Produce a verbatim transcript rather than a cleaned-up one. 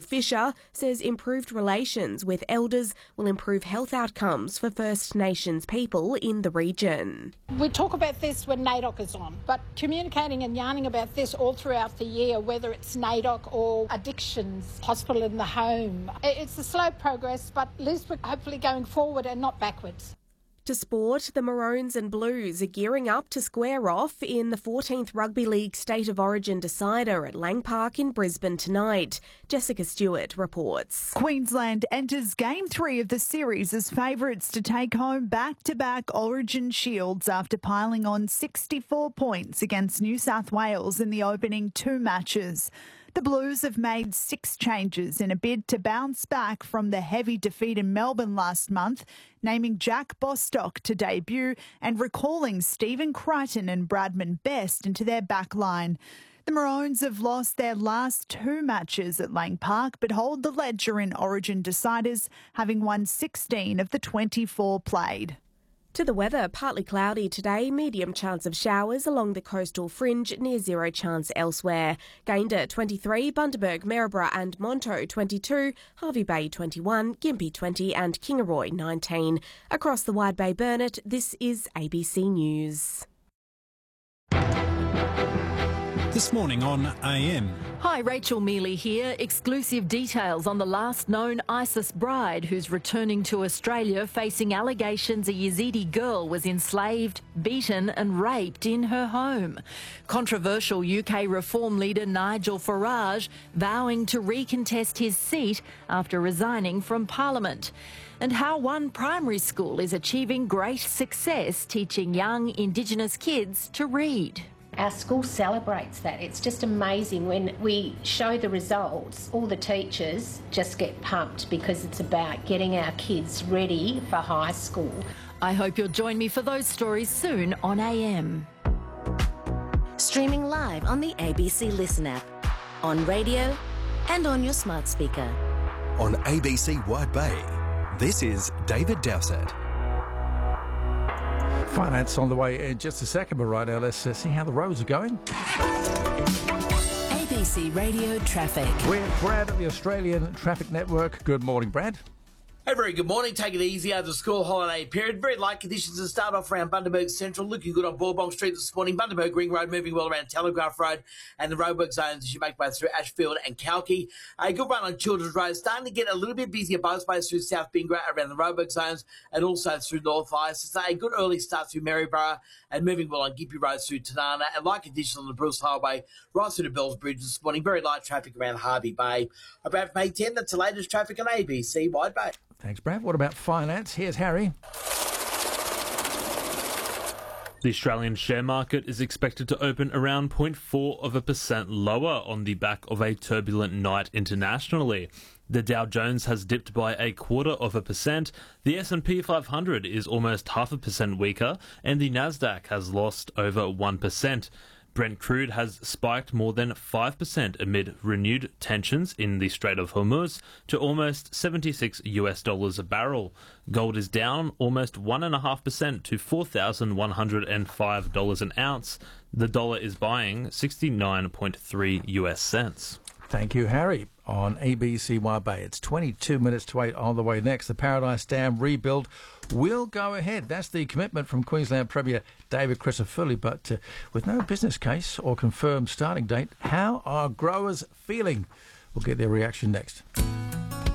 Fisher says improved relations with elders will improve health outcomes for First Nations people in the region. We talk about this when NAIDOC is on, but communicating and yarning about this all throughout the year, whether it's NAIDOC or addictions, hospital in the home, it's a slow progress, but at least we're hopefully going forward and not backwards. To sport, the Maroons and Blues are gearing up to square off in the fourteenth Rugby League State of Origin decider at Lang Park in Brisbane tonight. Jessica Stewart reports. Queensland enters Game three of the series as favourites to take home back-to-back Origin shields after piling on sixty-four points against New South Wales in the opening two matches. The Blues have made six changes in a bid to bounce back from the heavy defeat in Melbourne last month, naming Jack Bostock to debut and recalling Stephen Crichton and Bradman Best into their back line. The Maroons have lost their last two matches at Lang Park but hold the ledger in Origin deciders, having won sixteen of the twenty-four played. To the weather, partly cloudy today, medium chance of showers along the coastal fringe, near zero chance elsewhere. Gayndah twenty-three, Bundaberg, Maryborough and Monto twenty-two, Hervey Bay twenty-one, Gympie twenty and Kingaroy nineteen. Across the Wide Bay Burnett, this is A B C News. This morning on A M. Hi, Rachel Mealy here. Exclusive details on the last known ISIS bride who's returning to Australia facing allegations a Yazidi girl was enslaved, beaten and raped in her home. Controversial U K Reform leader Nigel Farage vowing to recontest his seat after resigning from Parliament. And how one primary school is achieving great success teaching young Indigenous kids to read. Our school celebrates that. It's just amazing when we show the results. All the teachers just get pumped because it's about getting our kids ready for high school. I hope you'll join me for those stories soon on A M. Streaming live on the A B C Listen app, on radio and on your smart speaker. On A B C Wide Bay, this is David Dowsett. Finance on the way in just a second, but right now let's uh, see how the roads are going. A B C Radio Traffic. We're Brad at the Australian Traffic Network. Good morning, Brad. Hey, very good morning. Take it easy over the school holiday period. Very light conditions to start off around Bundaberg Central. Looking good on Bourbon Street this morning. Bundaberg Ring Road moving well around Telegraph Road and the roadwork zones as you make way through Ashfield and Kalki. A good run on Children's Road. Starting to get a little bit busier both ways through South Bingra around the roadwork zones and also through North Ice. So a good early start through Maryborough and moving well on Gympie Road through Tanana and light conditions on the Bruce Highway right through to Bells Bridge this morning. Very light traffic around Hervey Bay. About May tenth, that's the latest traffic on A B C Wide Bay. Thanks, Brad. What about finance? Here's Harry. The Australian share market is expected to open around zero point four of a percent lower on the back of a turbulent night internationally. The Dow Jones has dipped by a quarter of a percent, the S and P five hundred is almost half a percent weaker, and the Nasdaq has lost over one percent. Brent crude has spiked more than five percent amid renewed tensions in the Strait of Hormuz to almost seventy-six US dollars a barrel. Gold is down almost one point five percent to four thousand one hundred five dollars an ounce. The dollar is buying sixty-nine point three US cents. Thank you, Harry. On A B C Wide Bay, it's twenty-two minutes to eight on the way next. The Paradise Dam rebuild will go ahead. That's the commitment from Queensland Premier David Crisafulli, but uh, with no business case or confirmed starting date, how are growers feeling? We'll get their reaction next.